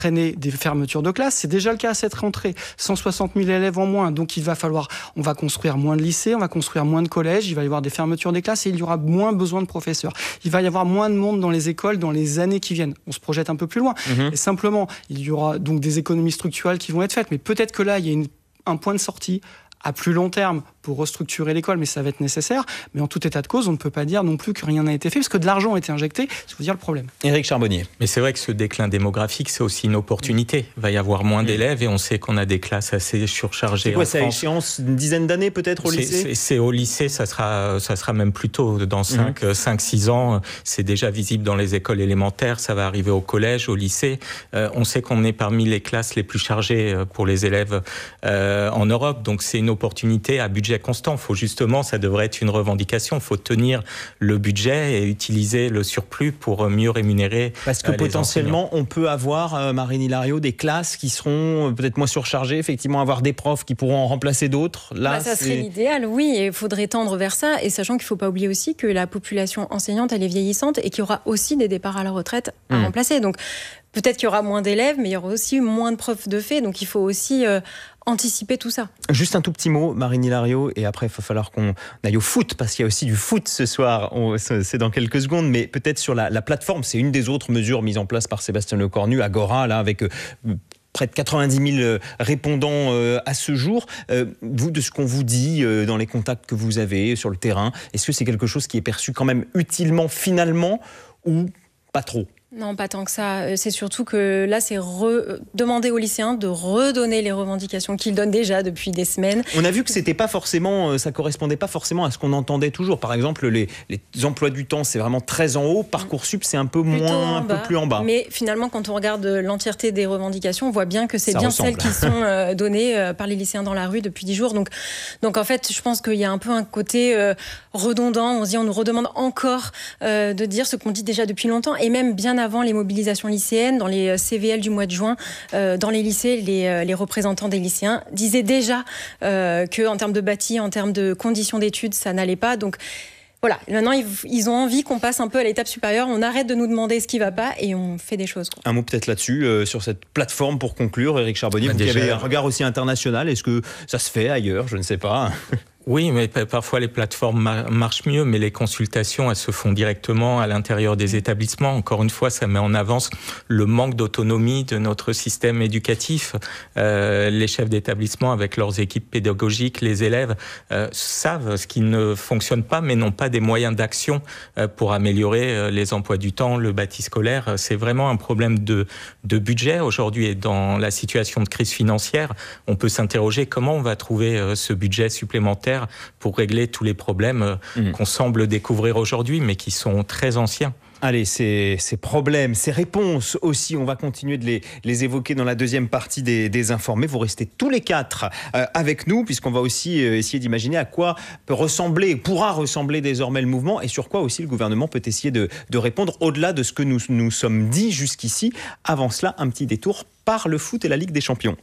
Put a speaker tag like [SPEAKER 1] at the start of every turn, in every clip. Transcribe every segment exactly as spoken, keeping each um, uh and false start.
[SPEAKER 1] entraîner des fermetures de classes. C'est déjà le cas à cette rentrée. cent soixante mille élèves en moins. Donc, il va falloir, on va construire moins de lycées, on va construire moins de collèges, il va y avoir des fermetures des classes et il y aura moins besoin de professeurs. Il va y avoir moins de monde dans les écoles dans les années qui viennent. On se projette un peu plus loin. Mmh. Et simplement, il y aura donc des économies structurelles qui vont être faites. Mais peut-être que là, il y a une, un point de sortie à plus long terme pour restructurer l'école, mais ça va être nécessaire. Mais en tout état de cause, on ne peut pas dire non plus que rien n'a été fait, parce que de l'argent a été injecté, c'est vous dire le problème.
[SPEAKER 2] Éric Charbonnier.
[SPEAKER 3] Mais c'est vrai que ce déclin démographique, c'est aussi une opportunité. Il va y avoir moins d'élèves et on sait qu'on a des classes assez surchargées.
[SPEAKER 2] C'est quoi, c'est à échéance une dizaine d'années peut-être au
[SPEAKER 3] c'est,
[SPEAKER 2] lycée
[SPEAKER 3] c'est, c'est au lycée, ça sera, ça sera même plus tôt, dans cinq six ans. C'est déjà visible dans les écoles élémentaires, ça va arriver au collège, au lycée. Euh, on sait qu'on est parmi les classes les plus chargées pour les élèves euh, en Europe, donc c'est une opportunité à budget constant. Il faut justement, ça devrait être une revendication, il faut tenir le budget et utiliser le surplus pour mieux rémunérer.
[SPEAKER 2] Parce que
[SPEAKER 3] euh,
[SPEAKER 2] potentiellement,
[SPEAKER 3] enseignants.
[SPEAKER 2] on peut avoir, euh, Marine Hilario, des classes qui seront peut-être moins surchargées, effectivement avoir des profs qui pourront en remplacer d'autres. Là,
[SPEAKER 4] bah, ça
[SPEAKER 2] c'est...
[SPEAKER 4] serait l'idéal, oui, et il faudrait tendre vers ça, et sachant qu'il ne faut pas oublier aussi que la population enseignante, elle est vieillissante et qu'il y aura aussi des départs à la retraite à mmh. remplacer. Donc peut-être qu'il y aura moins d'élèves, mais il y aura aussi moins de profs de fait, donc il faut aussi euh, anticiper tout ça.
[SPEAKER 2] Juste un tout petit mot, Marine Hilario, et après il va falloir qu'on aille au foot, parce qu'il y a aussi du foot ce soir, on, c'est dans quelques secondes, mais peut-être sur la, la plateforme, c'est une des autres mesures mises en place par Sébastien Lecornu, Agora, là, avec... Euh, près de quatre-vingt-dix mille répondants euh, à ce jour. Euh, vous, de ce qu'on vous dit euh, dans les contacts que vous avez sur le terrain, est-ce que c'est quelque chose qui est perçu quand même utilement finalement ou pas trop ?
[SPEAKER 4] Non, pas tant que ça. C'est surtout que là, c'est re... demander aux lycéens de redonner les revendications qu'ils donnent déjà depuis des semaines.
[SPEAKER 2] On a vu que c'était pas forcément, ça correspondait pas forcément à ce qu'on entendait toujours. Par exemple, les, les emplois du temps, c'est vraiment très en haut. Parcoursup, c'est un peu
[SPEAKER 4] Plutôt
[SPEAKER 2] moins, un
[SPEAKER 4] bas.
[SPEAKER 2] peu plus en bas.
[SPEAKER 4] Mais finalement, quand on regarde l'entièreté des revendications, on voit bien que c'est ça bien ressemble. Celles qui sont données par les lycéens dans la rue depuis dix jours. Donc, donc en fait, je pense qu'il y a un peu un côté euh, redondant. On se dit, on nous redemande encore euh, de dire ce qu'on dit déjà depuis longtemps, et même bien avant les mobilisations lycéennes, dans les C V L du mois de juin, euh, dans les lycées, les, les représentants des lycéens disaient déjà euh, qu'en termes de bâti, en termes de conditions d'études, ça n'allait pas. Donc voilà, maintenant ils, ils ont envie qu'on passe un peu à l'étape supérieure, on arrête de nous demander ce qui ne va pas et on fait des choses. Quoi.
[SPEAKER 2] Un mot peut-être là-dessus, euh, sur cette plateforme pour conclure, Éric Charbonnier, bah, vous déjà... qui avez un regard aussi international, est-ce que ça se fait ailleurs ? Je ne sais pas.
[SPEAKER 3] Oui, mais parfois les plateformes marchent mieux, mais les consultations, elles se font directement à l'intérieur des établissements. Encore une fois, ça met en avance le manque d'autonomie de notre système éducatif. Euh, les chefs d'établissement, avec leurs équipes pédagogiques, les élèves, euh, savent ce qui ne fonctionne pas, mais n'ont pas des moyens d'action euh, pour améliorer euh, les emplois du temps, le bâti scolaire. C'est vraiment un problème de, de budget aujourd'hui. Et dans la situation de crise financière, on peut s'interroger comment on va trouver euh, ce budget supplémentaire pour régler tous les problèmes mmh. qu'on semble découvrir aujourd'hui, mais qui sont très anciens.
[SPEAKER 2] Allez, ces, ces problèmes, ces réponses aussi, on va continuer de les, les évoquer dans la deuxième partie des, des Informés. Vous restez tous les quatre euh, avec nous, puisqu'on va aussi euh, essayer d'imaginer à quoi peut ressembler, pourra ressembler désormais le mouvement, et sur quoi aussi le gouvernement peut essayer de, de répondre au-delà de ce que nous nous sommes dit jusqu'ici. Avant cela, un petit détour par le foot et la Ligue des Champions.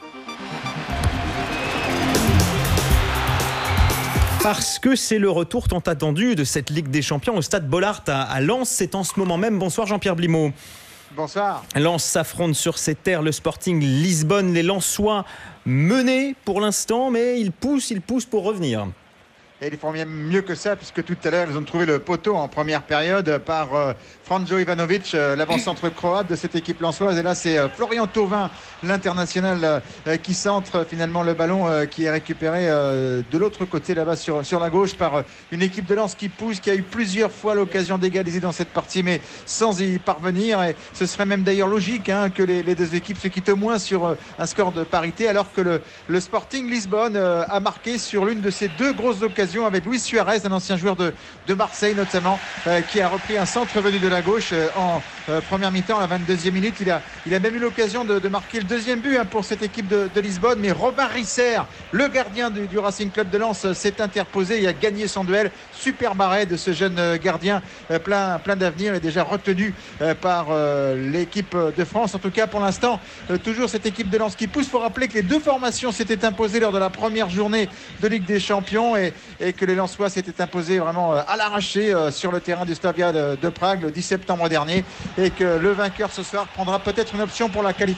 [SPEAKER 2] Parce que c'est le retour tant attendu de cette Ligue des Champions au stade Bollaert à, à Lens. C'est en ce moment même. Bonsoir Jean-Pierre Blimaud.
[SPEAKER 5] Bonsoir.
[SPEAKER 2] Lens s'affronte sur ses terres le Sporting Lisbonne. Les Lensois menés pour l'instant, mais ils poussent, ils poussent pour revenir.
[SPEAKER 5] Et ils font même mieux que ça, puisque tout à l'heure, ils ont trouvé le poteau en première période par euh, Franjo Ivanovic, euh, l'avant-centre croate de cette équipe lensoise. Et là, c'est euh, Florian Thauvin, l'international, euh, qui centre finalement le ballon euh, qui est récupéré euh, de l'autre côté, là-bas sur, sur la gauche, par euh, une équipe de Lens qui pousse, qui a eu plusieurs fois l'occasion d'égaliser dans cette partie, mais sans y parvenir. Et ce serait même d'ailleurs logique hein, que les, les deux équipes se quittent au moins sur euh, un score de parité, alors que le, le Sporting Lisbonne euh, a marqué sur l'une de ces deux grosses occasions avec Luis Suarez, un ancien joueur de, de Marseille notamment, euh, qui a repris un centre venu de la gauche euh, en euh, première mi-temps, à la vingt-deuxième minute. Il a, il a même eu l'occasion de, de marquer le deuxième but hein, pour cette équipe de, de Lisbonne, mais Robin Risser, le gardien du, du Racing Club de Lens, euh, s'est interposé et a gagné son duel. Super arrêt de ce jeune euh, gardien euh, plein, plein d'avenir, et déjà retenu euh, par euh, l'équipe de France. En tout cas, pour l'instant, euh, toujours cette équipe de Lens qui pousse. Il faut rappeler que les deux formations s'étaient imposées lors de la première journée de Ligue des Champions, et et que les Lensois s'étaient imposés vraiment à l'arraché sur le terrain du Slavia de Prague le dix septembre dernier, et que le vainqueur ce soir prendra peut-être une option pour la qualification